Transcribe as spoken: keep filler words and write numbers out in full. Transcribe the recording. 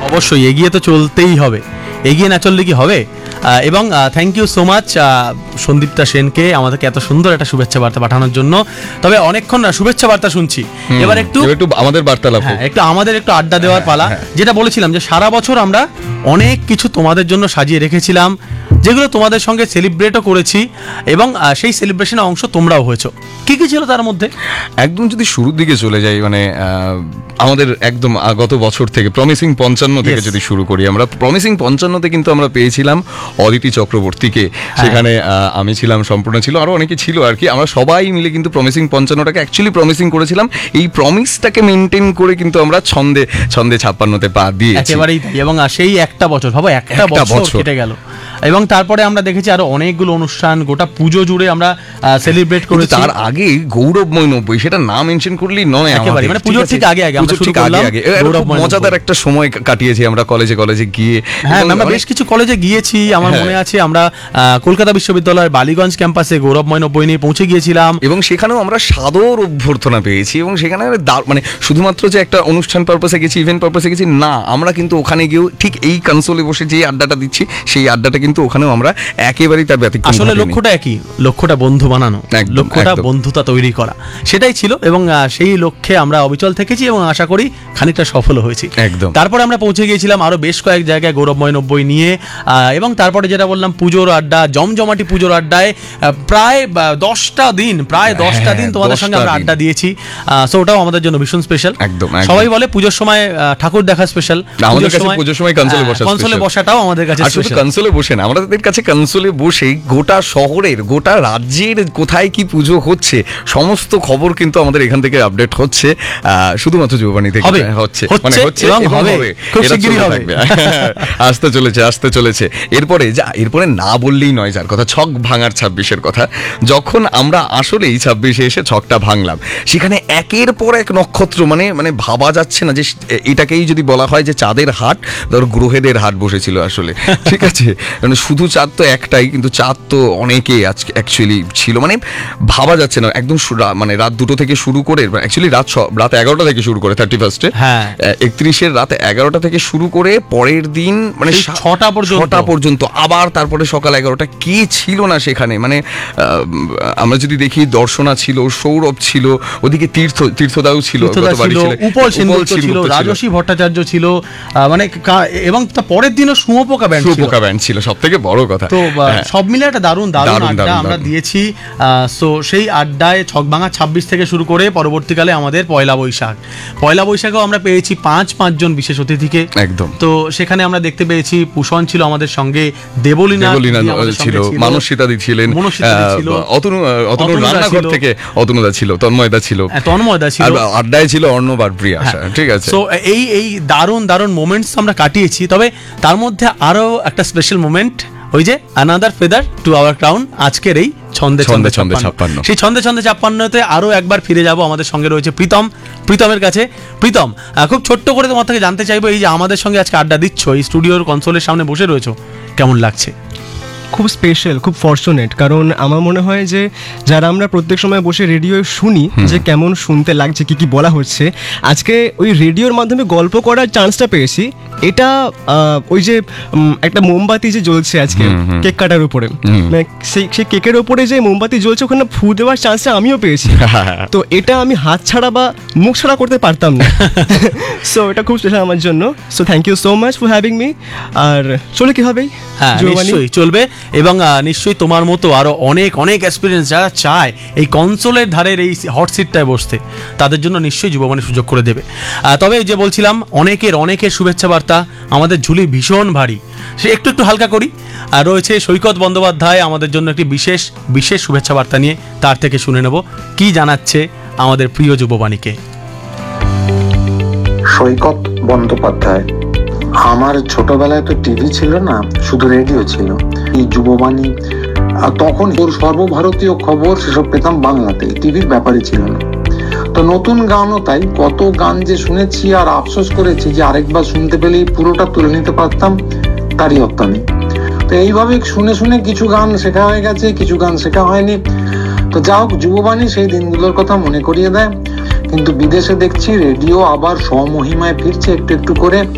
অবশ্যই এগিয়ে তো চলতেই হবে, এগিয়ে না চললে কি হবে। এবং thank you so much Sandipta সেনকে আমাদেরকে এত সুন্দর একটা শুভেচ্ছা বার্তা পাঠানোর জন্য। তবে অনেকক্ষণ শুভেচ্ছা বার্তা শুনছি, এবার একটু একটু আমাদের বার্তালাপ, একটু আমাদের একটু আড্ডা দেওয়ার পালা। যেটা বলেছিলাম যে সারা বছর আমরা অনেক কিছু তোমাদের জন্য সাজিয়ে রেখেছিলাম, যেগুলো তোমাদের সঙ্গে সেলিব্রেটও করেছি, এবং সেই সেলিব্রেশনের অংশ তোমরাও হয়েছো। কি কি ছিল তার মধ্যে? একদম যদি শুরুর দিকে চলে যাই, মানে আমাদের একদম গত বছর থেকে প্রমিসিং পঞ্চান্ন থেকে যদি শুরু করি, আমরা প্রমিসিং পঞ্চান্নতে কিন্তু আমরা পেয়েছিলাম অদিতি চক্রবর্তীকে। সেখানে আমি ছিলাম, সম্পূর্ণ ছিল, আরো অনেকে ছিল আর কি। আমরা সবাই মিলে কিন্তু প্রমিসিং পঞ্চান্নটাকে অ্যাকচুয়ালি প্রমিসিং করেছিলাম। এই প্রমিসটাকে মেনটেন করে কিন্তু আমরা ছন্দে ছন্দে ছাপ্পান্নতে পা দিয়েছি একেবারেই। এবং সেই একটা বছর ভাবো, একটা বছর কেটে গেল, এবং তারপরে আমরা দেখেছি আরো অনেকগুলো অনুষ্ঠান, গোটা পুজো জুড়ে আমরা সেলিব্রেট করেছি। তার আগে গৌরবময় নব্বই, সেটা না মেনশন করলেই নয়, একেবারে মানে পুজোর ঠিক আগে আগে আমরা শুরু করলাম। মজাদার একটা সময় কাটিয়েছি আমরা কলেজে কলেজে গিয়ে। হ্যাঁ, আমরা বেশ কিছু কলেজে গিয়েছি, আমার মনে আছে আমরা কলকাতা বিশ্ববিদ্যালয়ের বালিগঞ্জ ক্যাম্পাসে গৌরবময় নব্বই নিয়ে পৌঁছে গিয়েছিলাম, এবং সেখানেও আমরা সাদর অভ্যর্থনা পেয়েছি। এবং সেখানে মানে শুধুমাত্র যে একটা অনুষ্ঠান পারপাসে গেছি, ইভেন্ট পারপাসে গেছি না, আমরা কিন্তু ওখানে গিয়েও ঠিক এই কনসোলে বসে যে আড্ডাটা দিচ্ছি, সেই আড্ডাটা কিন্তু ওখানেও আমরা একেবারেই তার ব্যতিক্রম। আসলে লক্ষ্যটা একই, লক্ষ্যটা বন্ধু বানানো, লক্ষ্যটা বন্ধুতা তৈরি করা, সেটাই ছিল। এবং সেই লক্ষ্যে আমরা অবিচল থেকেছি এবং আশা করি খানিকটা সফল হয়েছি। একদম। তারপরে আমরা পৌঁছে গিয়েছিলাম আরো বেশ কয়েক জায়গায় গৌরবময় নব্বই নিয়ে, এবং তারপরে যেটা বললাম পুজোর আড্ডা, জমজমাটি পুজোর আড্ডায় প্রায় দশটা দিন প্রায় দশটা দিন তোমাদের সঙ্গে আমরা আড্ডা দিয়েছি। সো ওটাও আমাদের জন্য ভীষণ স্পেশাল। একদম। সবাই বলে পুজোর সময় ঠাকুর দেখা স্পেশাল, আমাদের কাছে পুজোর সময় কনসোলে বসা, কনসোলে বসাটাও আমাদের কাছে স্পেশাল। শুধু কনসোলে বসে না, আমাদের কাছে কনসোলে বসে গোটা শহরের, গোটা রাজ্যের কোথায় কি পুজো হচ্ছে সমস্ত খবর কিন্তু আমাদের এখান থেকে আপডেট হচ্ছে, শুধুমাত্র যুববাণী থেকে হচ্ছে, মানে হচ্ছে এবং হবে, খুব শিগগিরই হবে, আসতে চলেছে আসতে চলেছে। এরপরে যা এরপরে না বললেই নয়, যার কথা ছক ভাঙার ছাব্বিশের কথা। যখন আমরা আসলে এই ছাব্বিশে এসে ছকটা ভাঙলাম, সেখানে একের পর এক নক্ষত্র, মানে মানে ভাবা যাচ্ছে না যে এটাকেই যদি বলা হয় যে চাঁদের হাট, ধর গ্রহেদের হাট বসেছিল আসলে, ঠিক আছে। মানে শুধু চাঁদ তো একটাই, কিন্তু চাঁদ তো অনেকে আজকে অ্যাকচুয়ালি ছিল, মানে ভাবা যাচ্ছে না। একদম মানে রাত দুটো থেকে শুরু করে, অ্যাকচুয়ালি রাত রাত এগারোটা থেকে শুরু করে থার্টি ফার্স্টে, হ্যাঁ একত্রিশের রাত এগারোটা থেকে শুরু করে পরের দিন মানে ছটা পর্যন্ত ছটা পর্যন্ত আবার তারপরে সকাল এগারোটা, কে ছিল না সেখানে। মানে আমরা যদি দেখি দর্শনা ছিল, সৌরভ ছিল, ওদিকে তীর্থ তীর্থদাও ছিল, উপল সেনগুপ্ত ছিল, রাজস্বী ভট্টাচার্য ছিল, মানে এবং তার পরের দিনও শুঁয়োপোকা ব্যান্ড ছিল, শুঁয়োপোকা ব্যান্ড ছিল, সব থেকে বড় কথা। তো সব মিলে একটা দারুণ দারুণ আড্ডা আমরা দিয়েছি। সো সেই আড্ডায় ছকভাঙা ছাব্বিশ থেকে শুরু করে পরবর্তীকালে আমাদের পয়লা বৈশাখ, পয়লা বৈশাখেও আমরা পেয়েছি পাঁচ পাঁচজন বিশেষ অতিথিকে। একদম। তো সেখানে আমরা দেখতে পেয়েছি পুষণ ছিল আমাদের সঙ্গে, দেবলীনা ছিল, মানসীতাদি ছিলেন, অতনু অতনু রান্নাঘর থেকে অতনুদা ছিল, তন্ময়দা ছিল, তন্ময়দা ছিল, আড্ডায় ছিল অর্ণব আর প্রিয়া। ঠিক আছে। সো এই এই দারুণ দারুণ মোমেন্টস আমরা কাটিয়েছি। তবে তার মধ্যে আরো একটা স্পেশাল মোমেন্ট, ওই যে another feather to our crown, আজকের এই ছন্দে ছন্দে ছন্দে ছাপ্পান্ন। সেই ছন্দে ছন্দে ছাপ্পান্নতে আরো একবার ফিরে যাব। আমাদের সঙ্গে রয়েছে প্রীতম, প্রীতমের কাছে। প্রীতম, খুব ছোট্ট করে তোমার থেকে জানতে চাইবো, এই যে আমাদের সঙ্গে আজকে আড্ডা দিচ্ছ, এই স্টুডিওর কনসোলের সামনে বসে রয়েছো, কেমন লাগছে? খুব স্পেশাল, খুব ফর্চুনেট, কারণ আমার মনে হয় যে যারা আমরা প্রত্যেক সময় বসে রেডিও শুনি যে কেমন শুনতে লাগছে, কি কি বলা হচ্ছে, আজকে ওই রেডিওর মাধ্যমে গল্প করার চান্সটা পেয়েছি। এটা ওই যে একটা মোমবাতি যে জ্বলছে আজকে কেক কাটার উপরে, সেই সেই কেকের ওপরে যে মোমবাতি জ্বলছে, ওখানে ফু দেওয়ার চান্সটা আমিও পেয়েছি। তো এটা আমি হাত ছাড়া বা মুখ ছাড়া করতে পারতাম না। সো এটা খুব স্পেশাল আমার জন্য। So thank you so much for having me. আর চলে কি হবেই, হ্যাঁ নিশ্চয়ই চলবে। এবং নিশ্চয়ই তোমার মতো আরো অনেক অনেক এক্সপিরিয়েন্স যারা চায় এই কনসোলের ধারের এই হট সিটটায় বসতে, তাদের জন্য নিশ্চয়ই যুববাণী সুযোগ করে দেবে। তবে যে বলছিলাম, অনেকের অনেকের শুভেচ্ছা বার্তা, আমাদের ঝুলি ভীষণ ভারী, সে একটু একটু হালকা করি। আর রয়েছে সৈকত বন্দ্যোপাধ্যায় আমাদের জন্য একটি বিশেষ বিশেষ শুভেচ্ছা বার্তা নিয়ে, তার থেকে শুনে নেব কি জানাচ্ছে আমাদের প্রিয় যুববাণীকে। সৈকত বন্দ্যোপাধ্যায়, আমার ছোটবেলায় তো টিভি ছিল না, শুধু রেডিও ছিল। এই যুববাণী তখন ওর সর্বভারতীয় খবর সেসব পেতাম বাংলাতে, টিভির ব্যাপারই ছিল না। তো নতুন গানও তাই, কত গান যে শুনেছি আর আফসোস করেছি যে আরেকবার শুনতে পেলেই পুরোটা তুলে নিতে পারতাম, তারই হত্যা নেই। তো এইভাবে শুনে শুনে কিছু গান শেখা হয়ে গেছে, কিছু গান শেখা হয়নি। তো যা হোক, যুববাণী সেই দিনগুলোর কথা মনে করিয়ে দেয়। কিন্তু বিদেশে দেখছি রেডিও আবার স্বমহিমায় ফিরছে একটু একটু করে।